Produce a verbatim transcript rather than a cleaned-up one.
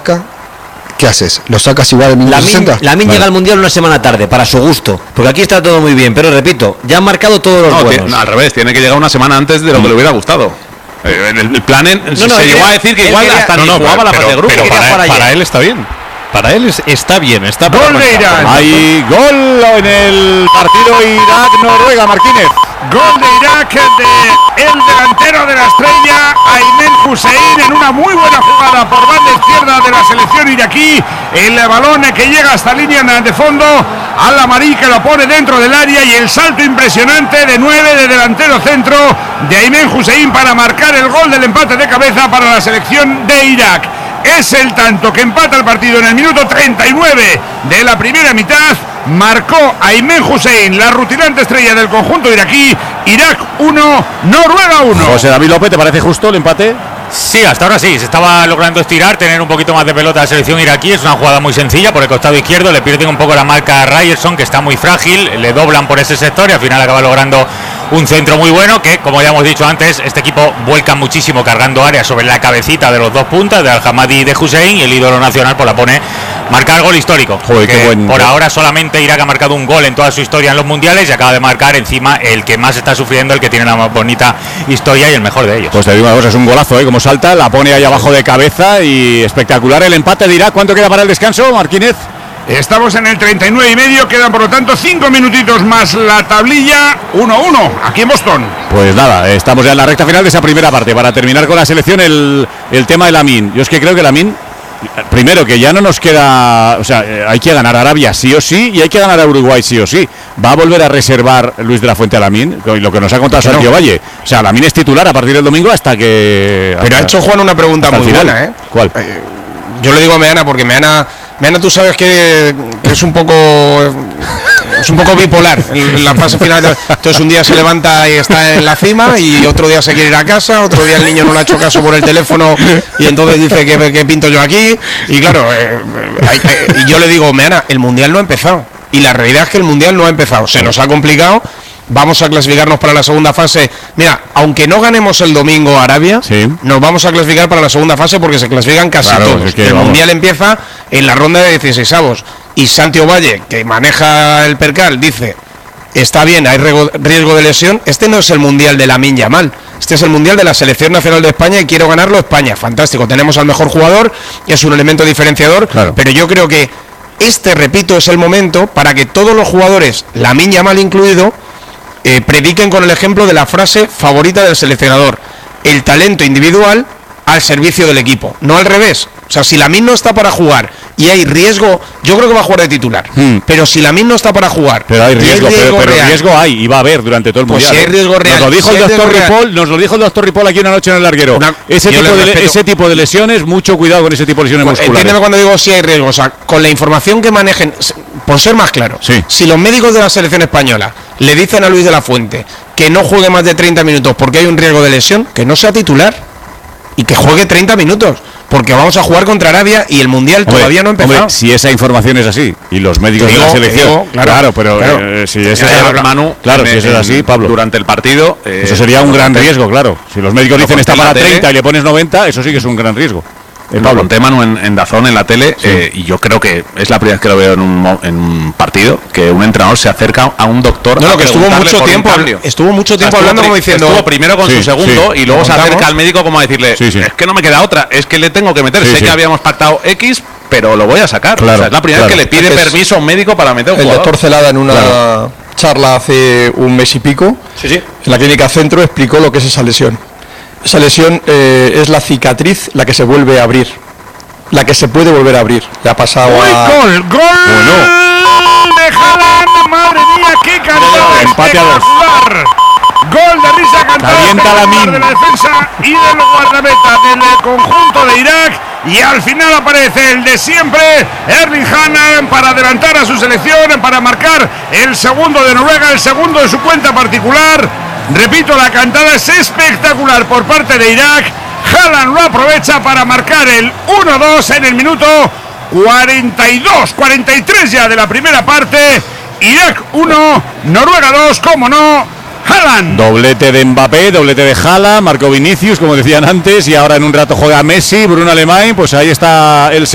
marca, ¿qué haces? ¿Lo sacas igual en minuto sesenta? Lamine llega al Mundial una semana tarde, para su gusto, porque aquí está todo muy bien, pero repito, ya han marcado todos los no, buenos. Tiene, no, al revés, tiene que llegar una semana antes de lo que le hubiera gustado. Eh, el, el plan en, no, se, no, se llegó quería, a decir que igual quería, hasta no, ni no, jugaba pero, la fase de grupo. Pero para, para, para él está bien. Para él es, está bien, está gol de Irán. Hay gol en el partido Irak-Noruega, Martínez. Gol de Irak de el delantero de la Estrella, Aymen Hussein, en una muy buena jugada por banda izquierda de la selección iraquí. El balón que llega hasta línea de fondo, Al-Amari que lo pone dentro del área, y el salto impresionante de nueve de delantero centro de Aymen Hussein para marcar el gol del empate de cabeza para la selección de Irak. Es el tanto que empata el partido en el minuto treinta y nueve de la primera mitad. Marcó Aymen Hussein, la rutilante estrella del conjunto iraquí. Irak uno, Noruega uno. José David López, ¿te parece justo el empate? Sí, hasta ahora sí, se estaba logrando estirar, tener un poquito más de pelota a la selección iraquí. Es una jugada muy sencilla por el costado izquierdo, le pierden un poco la marca a Ryerson, que está muy frágil, le doblan por ese sector y al final acaba logrando un centro muy bueno, que como ya hemos dicho antes, este equipo vuelca muchísimo cargando área sobre la cabecita de los dos puntas, de Al-Hamadi y de Hussein, y el ídolo nacional pues la pone marcar gol histórico. Joder, qué buen por gol. Ahora solamente Irak ha marcado un gol en toda su historia en los mundiales y acaba de marcar encima el que más está sufriendo, el que tiene la más bonita historia y el mejor de ellos. Pues te digo una cosa, es un golazo, ¿eh? Como salta, la pone ahí abajo de cabeza y espectacular el empate de Irak. ¿Cuánto queda para el descanso, Martínez? Estamos en el treinta y nueve y medio, quedan por lo tanto cinco minutitos más la tablilla, uno uno, aquí en Boston. Pues nada, estamos ya en la recta final de esa primera parte. Para terminar con la selección, el, el tema de Lamine. Yo es que creo que Lamine, primero que ya no nos queda, o sea, hay que ganar a Arabia sí o sí y hay que ganar a Uruguay sí o sí. Va a volver a reservar Luis de la Fuente a Lamine, lo que nos ha contado Sergio no. Valle. O sea, Lamine es titular a partir del domingo hasta que... Pero hasta, ha hecho Juan una pregunta muy buena, ¿eh? ¿Cuál? Eh, yo le digo a Meana porque Meana... Meana, tú sabes que es un poco es un poco bipolar en la fase final. Entonces un día se levanta y está en la cima y otro día se quiere ir a casa, otro día el niño no le ha hecho caso por el teléfono y entonces dice que, que pinto yo aquí. Y claro, eh, hay, hay, y yo le digo, Meana, el Mundial no ha empezado. Y la realidad es que el Mundial no ha empezado. Se nos ha complicado. Vamos a clasificarnos para la segunda fase. Mira, aunque no ganemos el domingo a Arabia, sí, nos vamos a clasificar para la segunda fase porque se clasifican casi claro, todos. Es que el vamos. Mundial empieza en la ronda de dieciseisavos. Y Santiago Valle, que maneja el percal, dice, está bien, hay riesgo de lesión. Este no es el Mundial de Lamine Yamal. Este es el Mundial de la Selección Nacional de España y quiero ganarlo España. Fantástico, tenemos al mejor jugador, es un elemento diferenciador, claro. Pero yo creo que este, repito, es el momento para que todos los jugadores, Lamine Yamal incluido, Eh, prediquen con el ejemplo de la frase favorita del seleccionador: el talento individual al servicio del equipo, no al revés. O sea, si Lamine no está para jugar y hay riesgo, yo creo que va a jugar de titular, hmm. pero si Lamine no está para jugar, pero hay riesgo, hay riesgo pero, pero riesgo hay y va a haber durante todo el pues mundial. Si hay riesgo real, nos lo dijo si el doctor Ripoll, nos lo dijo el doctor Ripoll aquí una noche en el larguero. Una, ese, tipo de, ese tipo de lesiones, mucho cuidado con ese tipo de lesiones pues, musculares. Entiéndeme cuando digo si hay riesgo, o sea, con la información que manejen, por ser más claro, sí. Si los médicos de la selección española le dicen a Luis de la Fuente que no juegue más de treinta minutos porque hay un riesgo de lesión, que no sea titular y que juegue treinta minutos, porque vamos a jugar contra Arabia y el Mundial hombre, todavía no ha empezado. Hombre, si esa información es así y los médicos digo, de la selección, digo, claro, claro, pero claro. Eh, si eso es Manu, claro, en, si eso es así, Pablo, durante el partido, eh, eso sería un gran riesgo, claro. Si los médicos dicen está para treinta y le pones noventa, eso sí que es un gran riesgo. Eh, lo conté, Manu, en, en Dazón, en la tele, sí. eh, y yo creo que es la primera vez que lo veo en un, en un partido, que un entrenador se acerca a un doctor. No, no, que estuvo mucho tiempo, estuvo mucho tiempo o sea, hablando como diciendo. Estuvo primero con sí, su segundo sí, y luego se acerca al médico como a decirle, sí, sí. es que no me queda otra, es que le tengo que meter, sí, sé sí. que habíamos pactado X, pero lo voy a sacar. Claro, o sea, es la primera claro. vez que le pide es permiso a un médico para meter un el jugador. El doctor Celada en una claro. charla hace un mes y pico, sí, sí. en la clínica Centro, explicó lo que es esa lesión. Esa lesión eh, es la cicatriz la que se vuelve a abrir. La que se puede volver a abrir. Le ha pasado ¡Uy, a... gol! ¡Gol! Bueno. ¡De Haaland! ¡Madre mía, qué cantada! Empate a dos. Gol de risa cantada. Calienta Lamine. Doblete de Mbappé, doblete de Haaland, marcó Vinicius, como decían antes, y ahora en un rato juega Messi, Bruno Alemán, pues ahí está el segundo.